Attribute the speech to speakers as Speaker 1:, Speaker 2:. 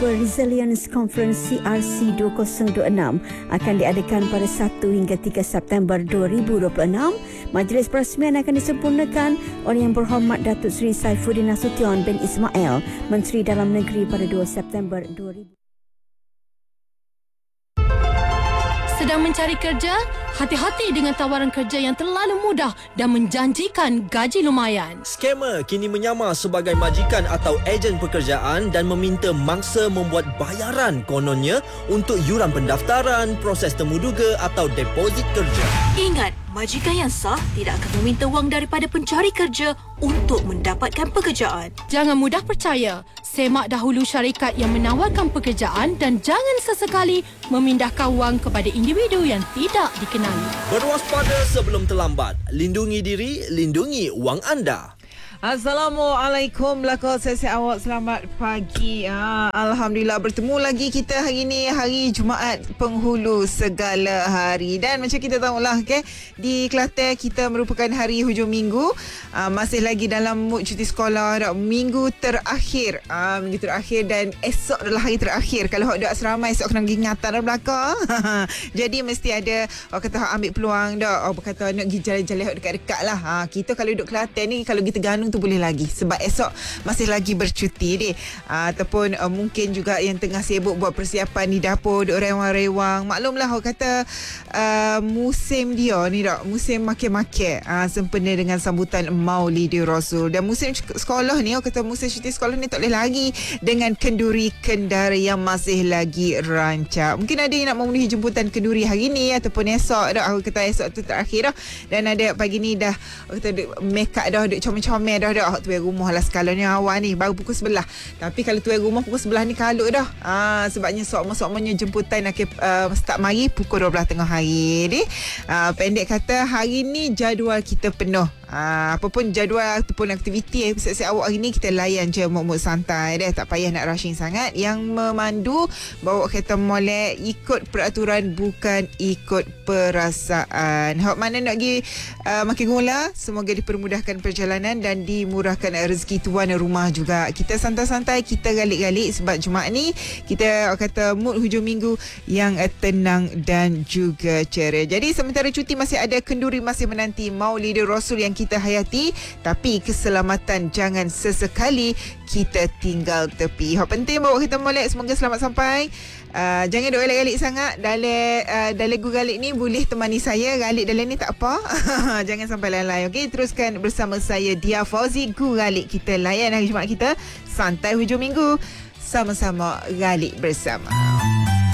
Speaker 1: Resilience Conference CRC 2026 akan diadakan pada 1 hingga 3 September 2026. Majlis perasmian akan disempurnakan oleh Yang Berhormat Datuk Seri Saifuddin Nasution bin Ismail, Menteri Dalam Negeri pada 2 September 2000.
Speaker 2: Sedang mencari kerja? Hati-hati dengan tawaran kerja yang terlalu mudah dan menjanjikan gaji lumayan.
Speaker 3: Skamer kini menyamar sebagai majikan atau ejen pekerjaan dan meminta mangsa membuat bayaran kononnya untuk yuran pendaftaran, proses temuduga atau deposit kerja.
Speaker 4: Ingat, majikan yang sah tidak akan meminta wang daripada pencari kerja untuk mendapatkan pekerjaan.
Speaker 2: Jangan mudah percaya. Semak dahulu syarikat yang menawarkan pekerjaan dan jangan sesekali memindahkan wang kepada individu yang tidak dikenali.
Speaker 3: Berwaspada sebelum terlambat. Lindungi diri, lindungi wang anda.
Speaker 5: Assalamualaikum belakang saya awak, selamat pagi. Alhamdulillah bertemu lagi kita hari ni, hari Jumaat penghulu segala hari. Dan macam kita tahulah di Kelantan kita merupakan hari hujung minggu. Masih lagi dalam mood cuti sekolah, minggu terakhir. Minggu terakhir dan esok adalah hari terakhir. Kalau awak duduk asrama, esok kena pergi ingatan dah belakang. Jadi mesti ada orang kata ambil peluang dah. Orang kata nak pergi jalan-jalan dekat-dekat lah. Kita kalau duduk Kelantan ni, kalau kita Terengganu tu boleh lagi sebab esok masih lagi bercuti ni. Ataupun mungkin juga yang tengah sibuk buat persiapan di dapur, duk rewang-rewang. Maklumlah orang kata musim dia ni dak, musim makan-makan, sempena dengan sambutan Maulidur Rasul. Dan musim sekolah ni, orang kata musim cuti sekolah ni tak boleh lagi dengan kenduri kendara yang masih lagi rancak. Mungkin ada yang nak memenuhi jemputan kenduri hari ni ataupun esok dak. Aku kata esok tu terakhir dah. Dan ada pagi ni dah kata make up dah, duk comel-comel dah tuai rumah lah sekalanya awal ni baru pukul 11. Tapi kalau tuai rumah pukul 11 ni kalut dah. Sebabnya sokmo-sokmonya jemputan akan start mari pukul 12 tengah hari ni. Pendek kata hari ni jadual kita penuh. Apapun jadual ataupun aktiviti siap-siap awak hari ni kita layan je mood-mood santai deh, tak payah nak rushing sangat. Yang memandu bawa kereta molek ikut peraturan bukan ikut perasaan. Hak mana nak pergi makan gula, semoga dipermudahkan perjalanan dan dimurahkan rezeki tuan rumah juga. Kita santai-santai, kita galik-galik sebab Jumaat ni kita kata mood hujung minggu yang tenang dan juga ceria. Jadi sementara cuti masih ada kenduri masih menanti Maulidur Rasul yang kita hayati, tapi keselamatan jangan sesekali kita tinggal tepi. Hak penting bawa kita molek, semoga selamat sampai. Jangan duk galik-galik sangat. Dalam galik ni boleh temani saya. Galik dalam ni tak apa. Jangan sampai lalai. Okey, teruskan bersama saya Dia Fauzi. Galik kita layan hari Jumaat kita santai hujung minggu. Sama-sama galik bersama.